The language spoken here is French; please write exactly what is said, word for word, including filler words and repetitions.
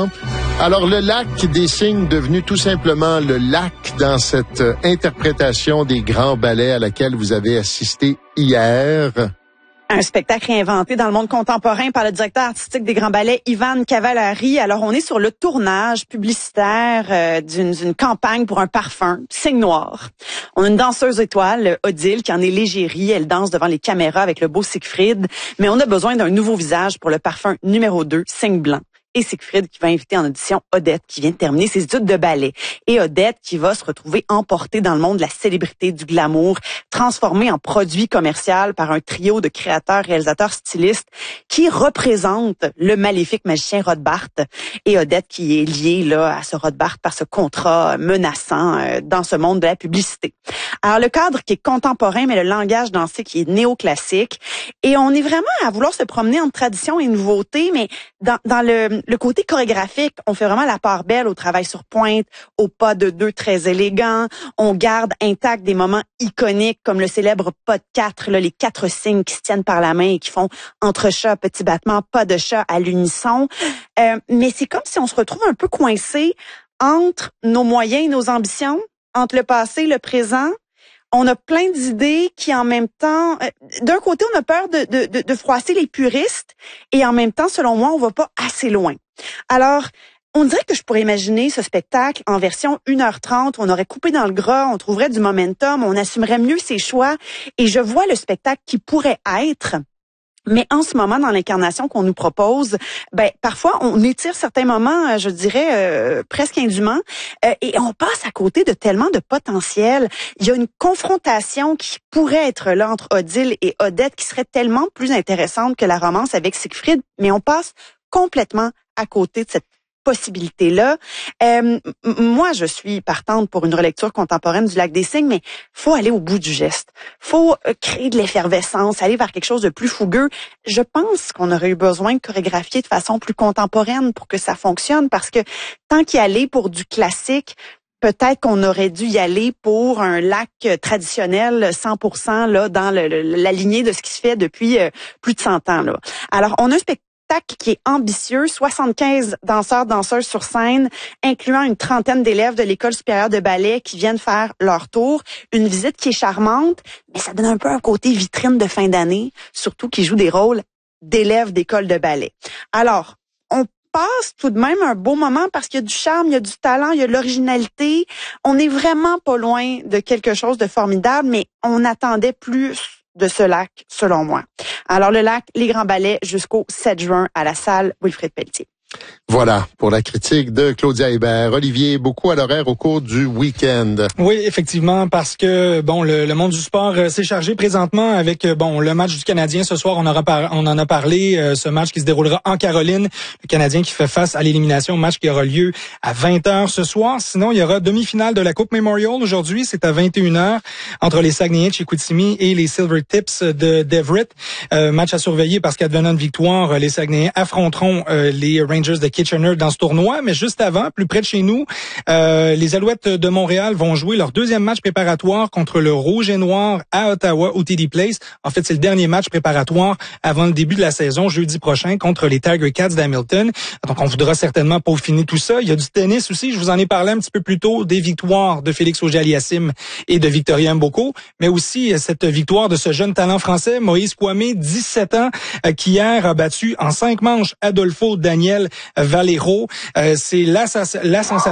exemple. Alors, le lac des cygnes devenu tout simplement le lac dans cette interprétation des grands ballets à laquelle vous avez assisté hier. Un spectacle réinventé dans le monde contemporain par le directeur artistique des Grands Ballets, Ivan Cavallari. Alors, on est sur le tournage publicitaire euh, d'une, d'une campagne pour un parfum, Cygne Noir. On a une danseuse étoile, Odile, qui en est l'égérie. Elle danse devant les caméras avec le beau Siegfried. Mais on a besoin d'un nouveau visage pour le parfum numéro deux, Cygne Blanc. Et Siegfried qui va inviter en audition Odette qui vient de terminer ses études de ballet. Et Odette qui va se retrouver emportée dans le monde de la célébrité, du glamour, transformée en produit commercial par un trio de créateurs, réalisateurs, stylistes qui représentent le maléfique magicien Rothbart. Et Odette qui est liée là à ce Rothbart par ce contrat menaçant euh, dans ce monde de la publicité. Alors le cadre qui est contemporain, mais le langage dansé qui est néoclassique. Et on est vraiment à vouloir se promener entre tradition et nouveauté, mais dans, dans le Le côté chorégraphique, on fait vraiment la part belle au travail sur pointe, au pas de deux très élégant. On garde intact des moments iconiques comme le célèbre pas de quatre, là, les quatre cygnes qui se tiennent par la main et qui font entre chats, petits battements, pas de chat à l'unisson. Euh, mais c'est comme si on se retrouve un peu coincé entre nos moyens et nos ambitions, entre le passé et le présent. On a plein d'idées qui, en même temps, euh, d'un côté, on a peur de, de, de, de froisser les puristes et en même temps, selon moi, on va pas assez loin. Alors, on dirait que je pourrais imaginer ce spectacle en version une heure trente, on aurait coupé dans le gras, on trouverait du momentum, on assumerait mieux ses choix et je vois le spectacle qui pourrait être. Mais en ce moment, dans l'incarnation qu'on nous propose, ben parfois on étire certains moments, je dirais euh, presque indûment, euh, et on passe à côté de tellement de potentiel. Il y a une confrontation qui pourrait être là entre Odile et Odette, qui serait tellement plus intéressante que la romance avec Siegfried, mais on passe complètement à côté de cette possibilité-là. Euh, moi, je suis partante pour une relecture contemporaine du Lac des Cygnes, mais faut aller au bout du geste. Faut créer de l'effervescence, aller vers quelque chose de plus fougueux. Je pense qu'on aurait eu besoin de chorégraphier de façon plus contemporaine pour que ça fonctionne, parce que tant qu'y aller pour du classique, peut-être qu'on aurait dû y aller pour un lac traditionnel cent pour cent là dans le, le, la lignée de ce qui se fait depuis euh, plus de cent ans là. Alors, on a un spectacle qui est ambitieux, soixante-quinze danseurs, danseuses sur scène, incluant une trentaine d'élèves de l'École supérieure de ballet qui viennent faire leur tour. Une visite qui est charmante, mais ça donne un peu un côté vitrine de fin d'année, surtout qui joue des rôles d'élèves d'école de ballet. Alors, on passe tout de même un beau moment parce qu'il y a du charme, il y a du talent, il y a de l'originalité. On n'est vraiment pas loin de quelque chose de formidable, mais on attendait plus de ce lac, selon moi. Alors, le lac, les Grands Ballets, jusqu'au sept juin à la salle Wilfrid Pelletier. Voilà, pour la critique de Claudia Hébert. Olivier, beaucoup à l'horaire au cours du week-end. Oui, effectivement, parce que bon, le, le monde du sport euh, s'est chargé présentement avec euh, bon le match du Canadien ce soir. On, aura par, on en a parlé, euh, ce match qui se déroulera en Caroline. Le Canadien qui fait face à l'élimination, match qui aura lieu à vingt heures ce soir. Sinon, il y aura demi-finale de la Coupe Memorial aujourd'hui. C'est à vingt et une heures entre les Saguenayens de Chicoutimi et les Silver Tips de d'Everett. Euh, match à surveiller parce qu'advenant une victoire, les Saguenayens affronteront euh, les Rangers de Kitchener dans ce tournoi, mais juste avant, plus près de chez nous, euh, les Alouettes de Montréal vont jouer leur deuxième match préparatoire contre le Rouge et Noir à Ottawa, au T D Place. En fait, c'est le dernier match préparatoire avant le début de la saison, jeudi prochain, contre les Tiger Cats d'Hamilton. Donc, on voudra certainement peaufiner tout ça. Il y a du tennis aussi. Je vous en ai parlé un petit peu plus tôt, des victoires de Félix Auger-Aliassime et de Victoria Mboko, mais aussi cette victoire de ce jeune talent français, Moïse Kouamé, dix-sept ans, qui hier a battu en cinq manches Adolfo Daniel Valero. Euh, c'est la, la sensation